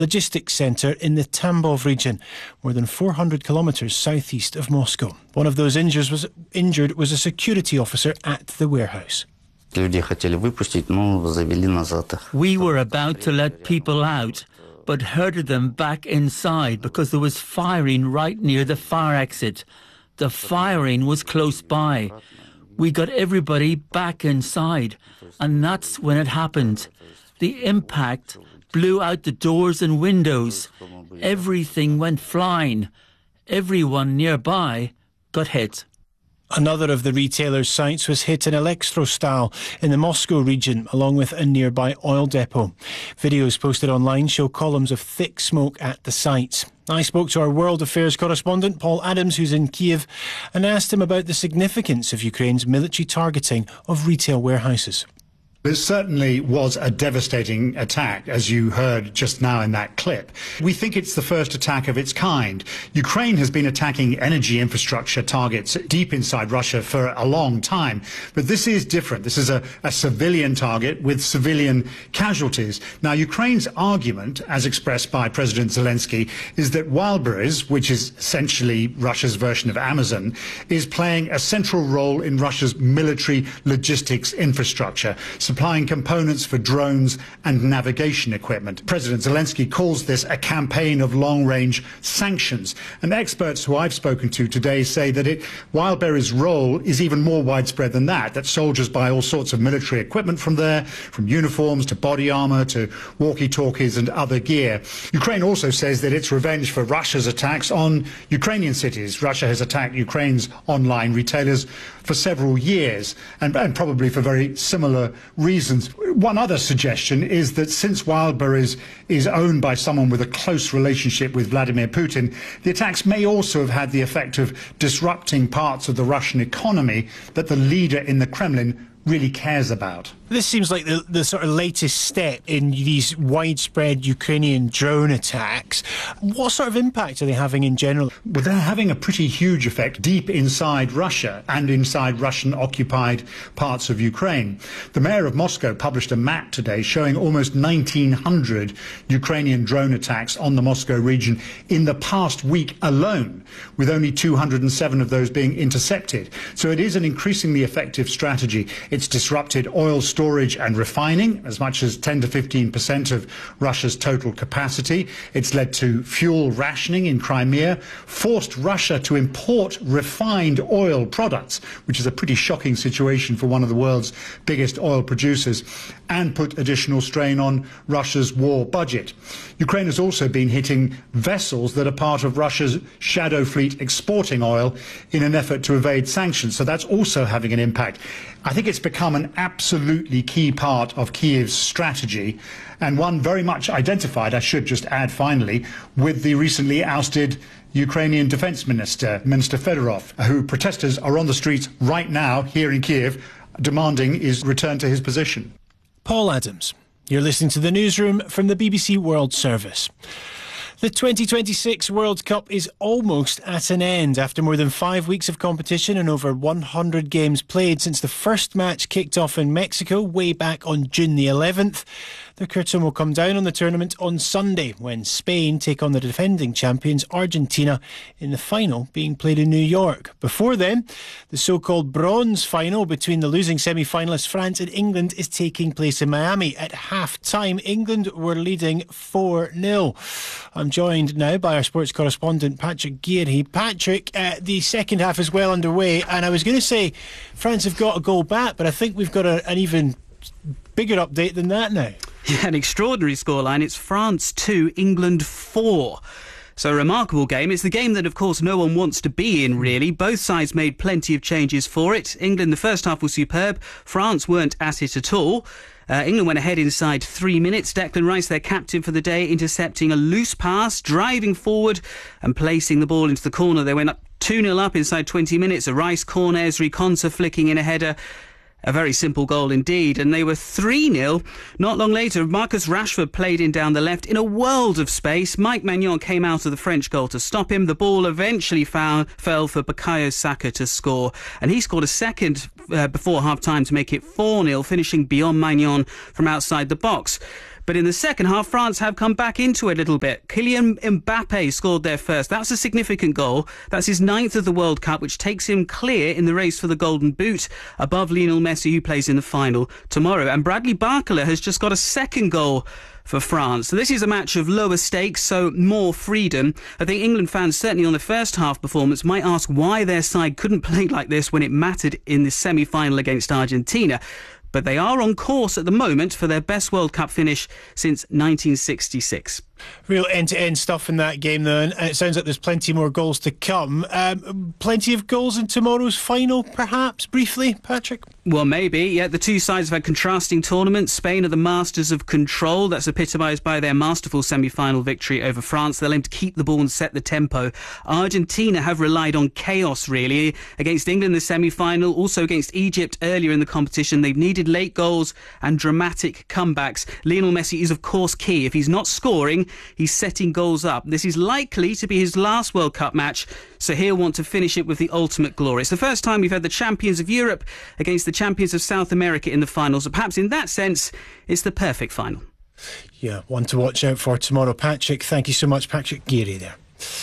logistics centre in the Tambov region, more than 400 kilometres southeast of Moscow. One of those injured was a security officer at the warehouse. We were about to let people out, but herded them back inside because there was firing right near the fire exit. The firing was close by. We got everybody back inside, and that's when it happened. The impact blew out the doors and windows. Everything went flying. Everyone nearby got hit. Another of the retailer's sites was hit in Elektrostal in the Moscow region, along with a nearby oil depot. Videos posted online show columns of thick smoke at the site. I spoke to our World Affairs correspondent, Paul Adams, who's in Kiev, and asked him about the significance of Ukraine's military targeting of retail warehouses. It certainly was a devastating attack, as you heard just now in that clip. We think it's the first attack of its kind. Ukraine has been attacking energy infrastructure targets deep inside Russia for a long time. But this is different. This is a civilian target with civilian casualties. Now, Ukraine's argument, as expressed by President Zelensky, is that Wildberries, which is essentially Russia's version of Amazon, is playing a central role in Russia's military logistics infrastructure, supplying components for drones and navigation equipment. President Zelensky calls this a campaign of long-range sanctions. And experts who I've spoken to today say that Wildberries' role is even more widespread than that soldiers buy all sorts of military equipment from there, from uniforms to body armor to walkie-talkies and other gear. Ukraine also says that it's revenge for Russia's attacks on Ukrainian cities. Russia has attacked Ukraine's online retailers for several years, and probably for very similar reasons. One other suggestion is that since Wildberries is owned by someone with a close relationship with Vladimir Putin, the attacks may also have had the effect of disrupting parts of the Russian economy that the leader in the Kremlin really cares about. This seems like the sort of latest step in these widespread Ukrainian drone attacks. What sort of impact are they having in general? Well, they're having a pretty huge effect deep inside Russia and inside Russian-occupied parts of Ukraine. The mayor of Moscow published a map today showing almost 1,900 Ukrainian drone attacks on the Moscow region in the past week alone, with only 207 of those being intercepted. So it is an increasingly effective strategy. It's disrupted oil storage and refining, as much as 10 to 15% of Russia's total capacity. It's led to fuel rationing in Crimea, forced Russia to import refined oil products, which is a pretty shocking situation for one of the world's biggest oil producers, and put additional strain on Russia's war budget. Ukraine has also been hitting vessels that are part of Russia's shadow fleet exporting oil in an effort to evade sanctions. So that's also having an impact. I think it's become an absolutely key part of Kiev's strategy, and one very much identified, I should just add finally, with the recently ousted Ukrainian Defense Minister, Minister Fedorov, who protesters are on the streets right now here in Kiev demanding his return to his position. Paul Adams. You're listening to The Newsroom from the BBC World Service. The 2026 World Cup is almost at an end after more than 5 weeks of competition and over 100 games played since the first match kicked off in Mexico way back on June the 11th. The curtain will come down on the tournament on Sunday when Spain take on the defending champions Argentina in the final being played in New York. Before then, the so-called bronze final between the losing semi-finalists France and England is taking place in Miami. At half-time, England were leading 4-0. I'm joined now by our sports correspondent Patrick Geary. Patrick, the second half is well underway, and I was going to say France have got a goal back, but I think we've got an even bigger update than that now. Yeah, an extraordinary scoreline. It's France 2, England 4. So a remarkable game. It's the game that, of course, no one wants to be in, really. Both sides made plenty of changes for it. England, the first half was superb. France weren't at it at all. England went ahead inside 3 minutes. Declan Rice, their captain for the day, intercepting a loose pass, driving forward and placing the ball into the corner. They went up 2-0 up inside 20 minutes. A Rice corner, Ezri Konsa flicking in a header. A very simple goal indeed, and they were 3-0. Not long later, Marcus Rashford played in down the left in a world of space. Mike Maignan came out of the French goal to stop him. The ball eventually fell for Bukayo Saka to score, and he scored a second before half-time to make it 4-0, finishing beyond Maignan from outside the box. But in the second half, France have come back into it a little bit. Kylian Mbappe scored their first. That's a significant goal. That's his 9th of the World Cup, which takes him clear in the race for the Golden Boot, above Lionel Messi, who plays in the final tomorrow. And Bradley Barcola has just got a second goal for France. So this is a match of lower stakes, so more freedom. I think England fans, certainly on the first half performance, might ask why their side couldn't play like this when it mattered in the semi-final against Argentina. But they are on course at the moment for their best World Cup finish since 1966. Real end-to-end stuff in that game, though, and it sounds like there's plenty more goals to come. Plenty of goals in tomorrow's final, perhaps, briefly, Patrick? Well, maybe, yeah. The two sides have had contrasting tournaments. Spain are the masters of control. That's epitomised by their masterful semi-final victory over France. They'll aim to keep the ball and set the tempo. Argentina have relied on chaos, really, against England in the semi-final, also against Egypt earlier in the competition. They've needed late goals and dramatic comebacks. Lionel Messi is, of course, key. If he's not scoring, he's setting goals up. This is likely to be his last World Cup match, so he'll want to finish it with the ultimate glory. It's the first time we've had the champions of Europe against the champions of South America in the finals. So perhaps in that sense, it's the perfect final. Yeah, one to watch out for tomorrow. Patrick, thank you so much. Patrick Geary there.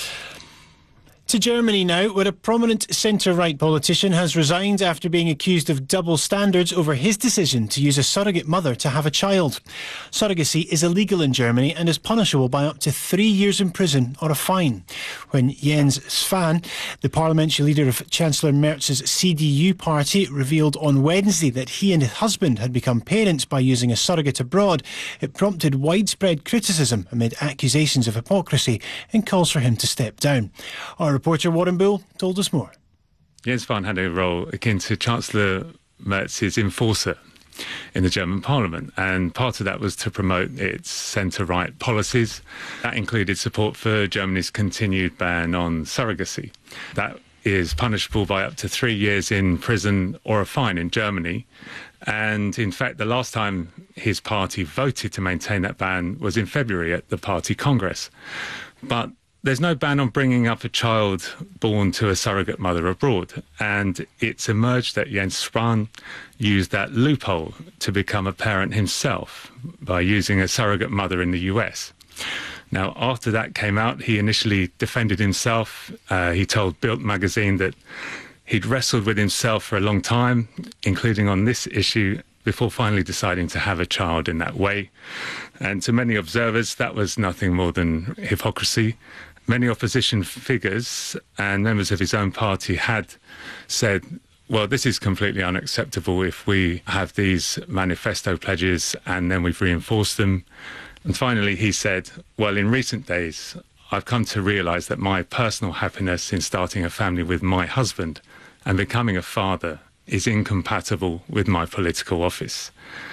To Germany now, where a prominent centre-right politician has resigned after being accused of double standards over his decision to use a surrogate mother to have a child. Surrogacy is illegal in Germany and is punishable by up to 3 years in prison or a fine. When Jens Spahn, the parliamentary leader of Chancellor Merz's CDU party, revealed on Wednesday that he and his husband had become parents by using a surrogate abroad, it prompted widespread criticism amid accusations of hypocrisy and calls for him to step down. Our reporter Warren Bull told us more. Jens Spahn had a role akin to Chancellor Merz's enforcer in the German parliament, and part of that was to promote its centre-right policies. That included support for Germany's continued ban on surrogacy. That is punishable by up to 3 years in prison or a fine in Germany. And in fact, the last time his party voted to maintain that ban was in February at the party congress. But there's no ban on bringing up a child born to a surrogate mother abroad, and it's emerged that Jens Spahn used that loophole to become a parent himself by using a surrogate mother in the US. Now, after that came out, he initially defended himself. He told Bild magazine that he'd wrestled with himself for a long time, including on this issue, before finally deciding to have a child in that way. And to many observers, that was nothing more than hypocrisy. Many opposition figures and members of his own party had said, well, this is completely unacceptable if we have these manifesto pledges and then we've reinforced them. And finally, he said, well, in recent days, I've come to realise that my personal happiness in starting a family with my husband and becoming a father is incompatible with my political office.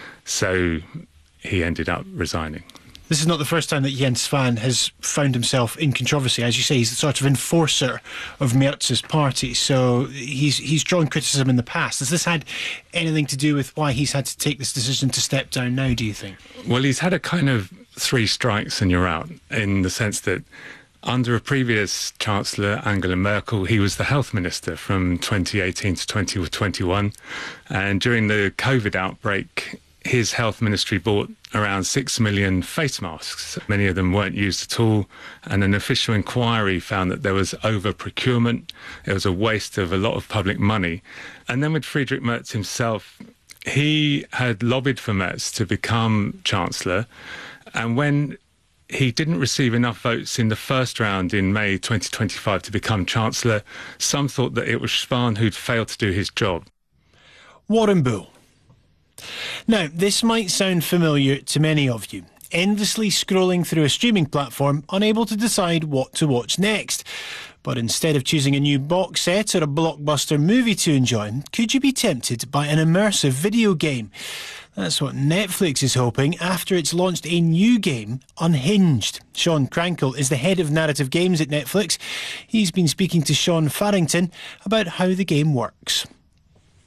So he ended up resigning. This is not the first time that Jens Spahn has found himself in controversy. As you say, he's the sort of enforcer of Merz's party, so he's drawn criticism in the past. Has this had anything to do with why he's had to take this decision to step down now, do you think? Well, he's had a kind of 3 strikes and you're out, in the sense that under a previous Chancellor, Angela Merkel, he was the health minister from 2018 to 2021, and during the COVID outbreak, his health ministry bought around 6 million face masks. Many of them weren't used at all, and an official inquiry found that there was over-procurement. It was a waste of a lot of public money. And then with Friedrich Merz himself, he had lobbied for Merz to become Chancellor, and when he didn't receive enough votes in the first round in May 2025 to become Chancellor, some thought that it was Spahn who'd failed to do his job. Warren Bull. Now, this might sound familiar to many of you. Endlessly scrolling through a streaming platform, unable to decide what to watch next. But instead of choosing a new box set or a blockbuster movie to enjoy, could you be tempted by an immersive video game? That's what Netflix is hoping after it's launched a new game, Unhinged. Sean Crankle is the head of narrative games at Netflix. He's been speaking to Sean Farrington about how the game works.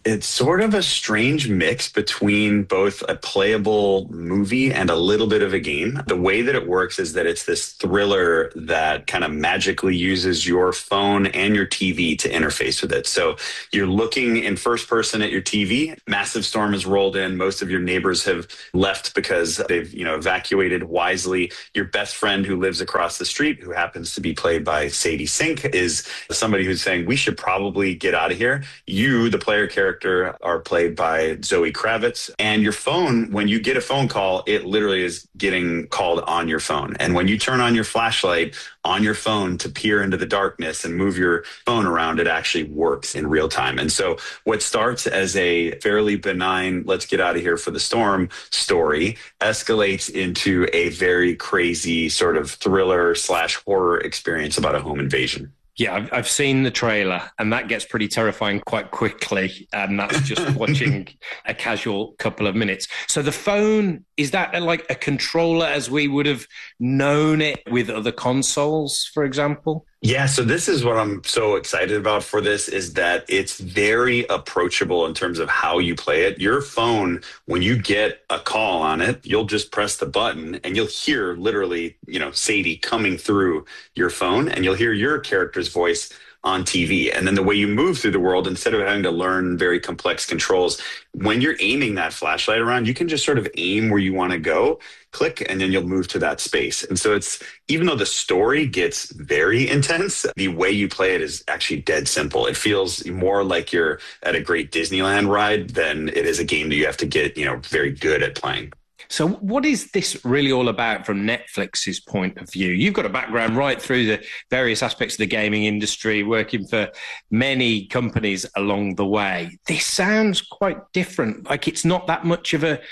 It's sort of a strange mix between both a playable movie and a little bit of a game. The way that it works is that it's this thriller that kind of magically uses your phone and your TV to interface with it. So you're looking in first person at your TV. Massive storm has rolled in. Most of your neighbors have left because they've, evacuated wisely. Your best friend who lives across the street, who happens to be played by Sadie Sink, is somebody who's saying, we should probably get out of here. You, the player character, are played by Zoe Kravitz. And your phone, when you get a phone call, it literally is getting called on your phone. And when you turn on your flashlight on your phone to peer into the darkness and move your phone around, it actually works in real time. And so what starts as a fairly benign, let's get out of here for the storm story, escalates into a very crazy sort of thriller / horror experience about a home invasion. Yeah, I've seen the trailer, and that gets pretty terrifying quite quickly. And that's just watching a casual couple of minutes. So the phone, is that like a controller as we would have known it with other consoles, for example? Yeah, so this is what I'm so excited about for this, is that it's very approachable in terms of how you play it. Your phone, when you get a call on it, you'll just press the button and you'll hear literally, Sadie coming through your phone, and you'll hear your character's voice on TV. And then the way you move through the world, instead of having to learn very complex controls, when you're aiming that flashlight around, you can just sort of aim where you want to go, click, and then you'll move to that space. And so it's, even though the story gets very intense, the way you play it is actually dead simple. It feels more like you're at a great Disneyland ride than it is a game that you have to get, very good at playing. So what is this really all about from Netflix's point of view? You've got a background right through the various aspects of the gaming industry, working for many companies along the way. This sounds quite different. Like, it's not that much of a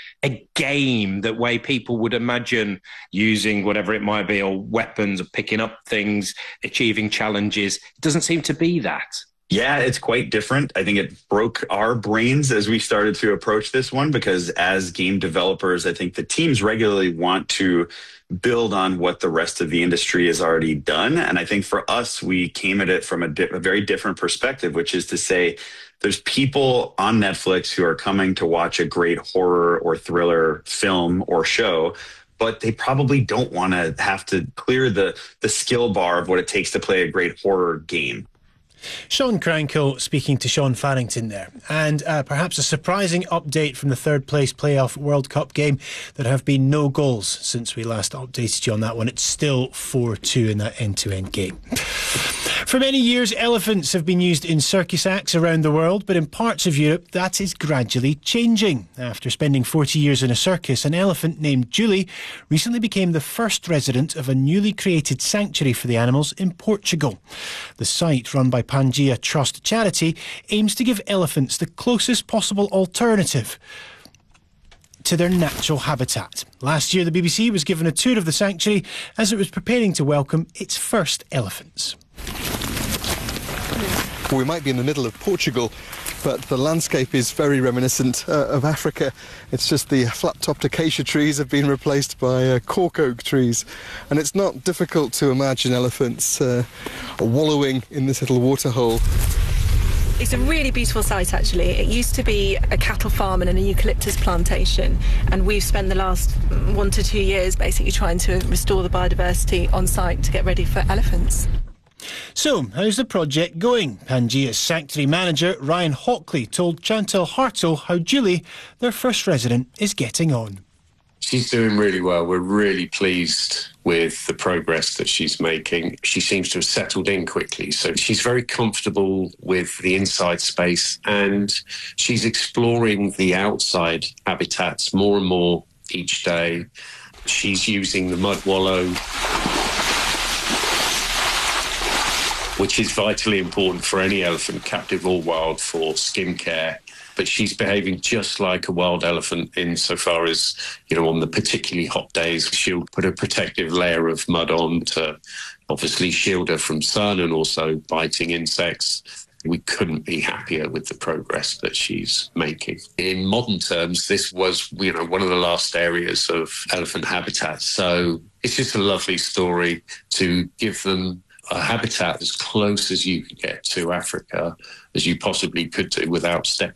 game that way people would imagine, using whatever it might be, or weapons, or picking up things, achieving challenges. It doesn't seem to be that. Yeah, it's quite different. I think it broke our brains as we started to approach this one, because as game developers, I think the teams regularly want to build on what the rest of the industry has already done. And I think for us, we came at it from a very different perspective, which is to say, there's people on Netflix who are coming to watch a great horror or thriller film or show, but they probably don't want to have to clear the skill bar of what it takes to play a great horror game. Sean Cranko speaking to Sean Farrington there. And perhaps a surprising update from the third place playoff World Cup game. There have been no goals since we last updated you on that one. It's still 4-2 in that end-to-end game. For many years, elephants have been used in circus acts around the world, but in parts of Europe, that is gradually changing. After spending 40 years in a circus, an elephant named Julie recently became the first resident of a newly created sanctuary for the animals in Portugal. The site, run by Pangea Trust Charity, aims to give elephants the closest possible alternative to their natural habitat. Last year, the BBC was given a tour of the sanctuary as it was preparing to welcome its first elephants. We might be in the middle of Portugal, but the landscape is very reminiscent of Africa. It's just the flat-topped acacia trees have been replaced by cork oak trees, and it's not difficult to imagine elephants wallowing in this little waterhole. It's a really beautiful site, actually. It used to be a cattle farm and an eucalyptus plantation, and we've spent the last 1 to 2 years basically trying to restore the biodiversity on site to get ready for elephants. So, how's the project going? Pangea's sanctuary manager, Ryan Hockley, told Chantal Hartle how Julie, their first resident, is getting on. She's doing really well. We're really pleased with the progress that she's making. She seems to have settled in quickly. So she's very comfortable with the inside space, and she's exploring the outside habitats more and more each day. She's using the mud wallow, which is vitally important for any elephant, captive or wild, for skin care. But she's behaving just like a wild elephant insofar as, on the particularly hot days, she'll put a protective layer of mud on to obviously shield her from sun and also biting insects. We couldn't be happier with the progress that she's making. In modern terms, this was, one of the last areas of elephant habitat. So it's just a lovely story to give them a habitat as close as you can get to Africa as you possibly could do without stepping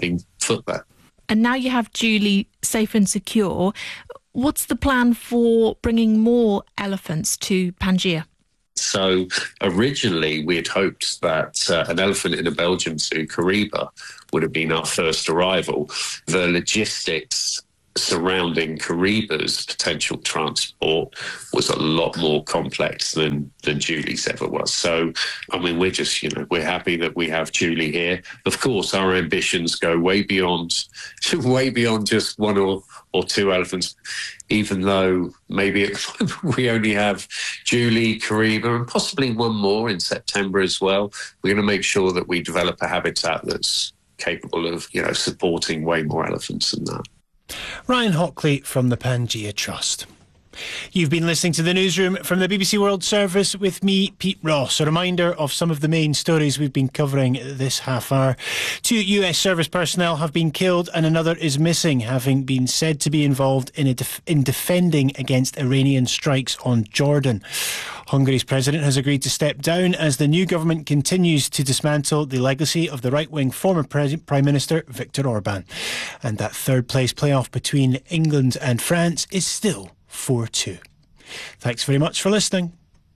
foot there. And now you have Julie safe and secure. What's the plan for bringing more elephants to Pangaea? So originally we had hoped that an elephant in a Belgian zoo, Kariba, would have been our first arrival. The logistics surrounding Kariba's potential transport was a lot more complex than Julie's ever was. So, I mean, we're just, we're happy that we have Julie here. Of course, our ambitions go way beyond just one or two elephants, even though maybe at the moment we only have Julie, Kariba, and possibly one more in September as well. We're going to make sure that we develop a habitat that's capable of, supporting way more elephants than that. Ryan Hockley from the Pangaea Trust. You've been listening to the Newsroom from the BBC World Service with me, Pete Ross. A reminder of some of the main stories we've been covering this half hour. 2 US service personnel have been killed and another is missing, having been said to be involved in defending against Iranian strikes on Jordan. Hungary's president has agreed to step down as the new government continues to dismantle the legacy of the right-wing former Prime Minister Viktor Orban. And that third-place playoff between England and France is still 4-2. Thanks very much for listening.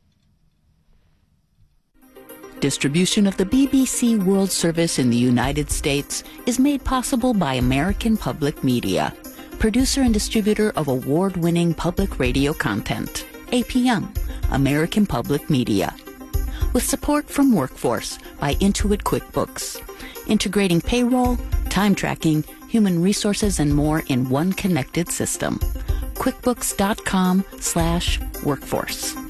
Distribution of the BBC World Service in the United States is made possible by American Public Media, producer and distributor of award-winning public radio content. APM, American Public Media. With support from Workforce by Intuit QuickBooks, integrating payroll, time tracking, human resources, and more in one connected system. QuickBooks.com/workforce.